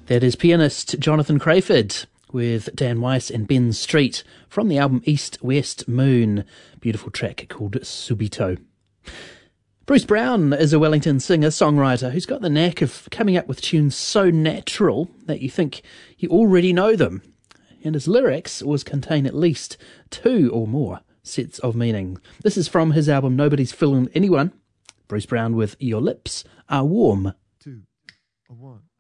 That is pianist Jonathan Crayford with Dan Weiss and Ben Street from the album East West Moon. Beautiful track called Subito. Bruce Brown is a Wellington singer-songwriter who's got the knack of coming up with tunes so natural that you think you already know them. And his lyrics always contain at least two or more sets of meaning. This is from his album Nobody's Fooling Anyone. Bruce Brown with Your Lips Are Warm. 2, 1.